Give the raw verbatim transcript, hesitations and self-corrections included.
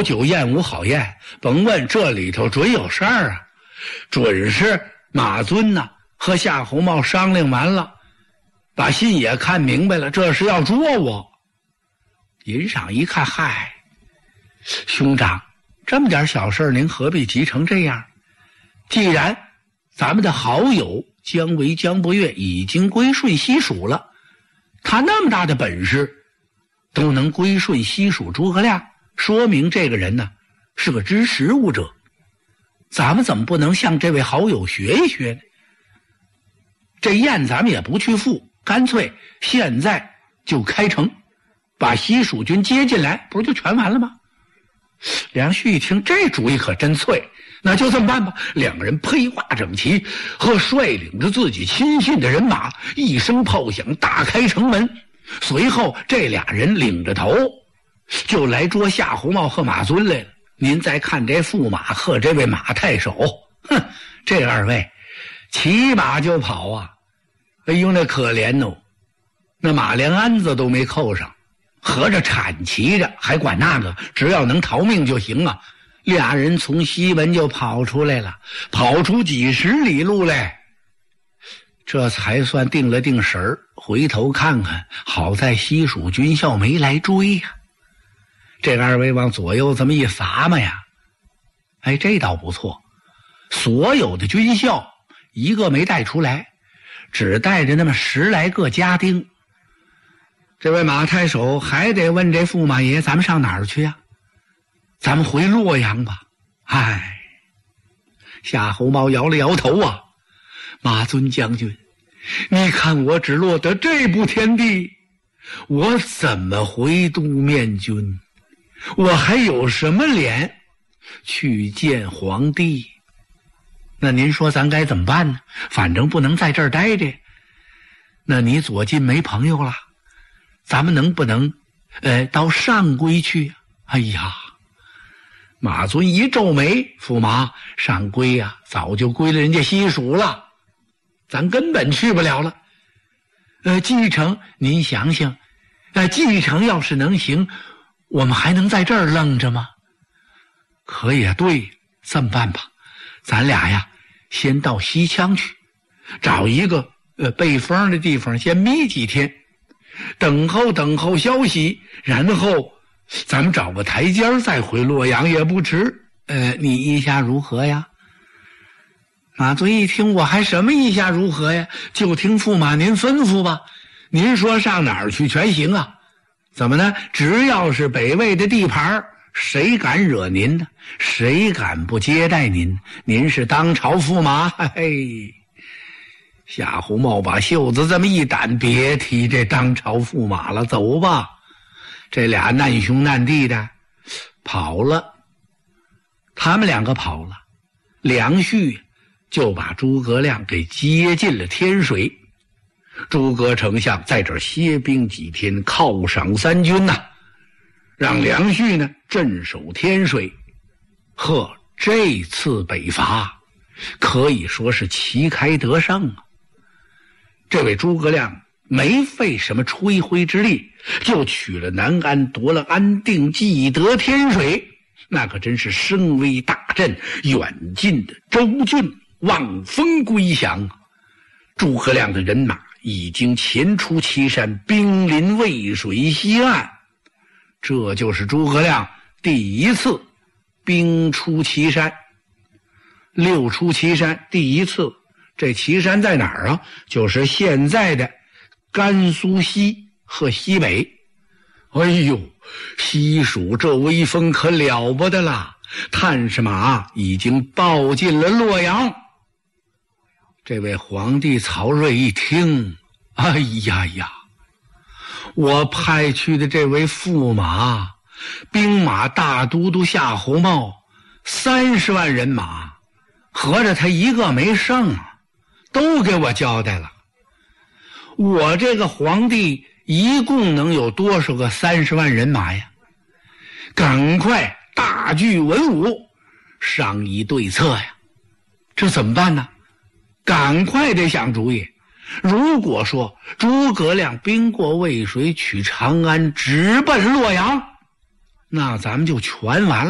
好酒宴无好宴，甭问这里头准有事儿啊，准是马尊呐和夏侯茂商量完了，把信也看明白了，这是要捉我。尹赏一看，嗨，兄长，这么点小事您何必急成这样？既然咱们的好友姜维姜伯约已经归顺西蜀了，他那么大的本事都能归顺西蜀诸葛亮，说明这个人呢是个知时务者，咱们怎么不能向这位好友学一学呢？这宴咱们也不去赴，干脆现在就开城，把西蜀军接进来，不是就全完了吗？梁旭一听这主意可真脆，那就这么办吧。两个人披挂整齐，和率领着自己亲信的人马，一声炮响大开城门，随后这俩人领着头就来捉夏侯茂和马尊来了。您再看这驸马和这位马太守，哼，这二位骑马就跑啊，哎呦那可怜哦，那马连鞍子都没扣上，合着铲骑着还管那个，只要能逃命就行啊。俩人从西门就跑出来了，跑出几十里路来，这才算定了定神儿，回头看看，好在西蜀军校没来追呀、啊。这二位往左右这么一撒嘛呀，哎，这倒不错，所有的军校一个没带出来，只带着那么十来个家丁。这位马太守还得问这驸马爷，咱们上哪儿去呀、啊？咱们回洛阳吧。唉，夏侯茂摇了摇头啊，马尊将军，你看我只落得这步田地，我怎么回都面君？我还有什么脸去见皇帝？那您说咱该怎么办呢？反正不能在这儿待着。那你左近没朋友了，咱们能不能呃到上邽去？哎呀，马尊一皱眉，驸马，上邽呀、啊、早就归了人家西蜀了，咱根本去不了了。呃继承您想想，呃继承要是能行，我们还能在这儿愣着吗？可也对，这么办吧，咱俩呀先到西羌去，找一个呃背风的地方先眯几天，等候等候消息，然后咱们找个台阶再回洛阳也不迟。呃你意下如何呀？马尊一听，我还什么意下如何呀，就听驸马您吩咐吧，您说上哪儿去全行啊。怎么呢？只要是北魏的地盘，谁敢惹您呢？谁敢不接待您？您是当朝驸马。嘿嘿，夏侯茂把袖子这么一掸，别提这当朝驸马了，走吧。这俩难兄难弟的跑了，他们两个跑了，梁旭就把诸葛亮给接进了天水。诸葛丞相在这儿歇兵几天，犒赏三军呐、啊，让梁旭呢镇守天水。呵，这次北伐可以说是旗开得胜啊！这位诸葛亮没费什么吹灰之力，就取了南安，夺了安定，既得天水，那可真是声威大振，远近的州郡望风归降。诸葛亮的人马已经前出祁山，兵临渭水西岸，这就是诸葛亮第一次兵出祁山。六出祁山第一次，这祁山在哪儿啊？就是现在的甘肃西和西北。哎呦，西蜀这威风可了不得了，探视马已经报进了洛阳。这位皇帝曹睿一听，哎呀呀，我派去的这位驸马兵马大都督夏侯茂三十万人马，合着他一个没剩啊，都给我交代了。我这个皇帝一共能有多少个三十万人马呀？赶快大聚文武，商议对策呀！这怎么办呢？赶快得想主意。如果说诸葛亮兵过渭水，取长安，直奔洛阳，那咱们就全完了。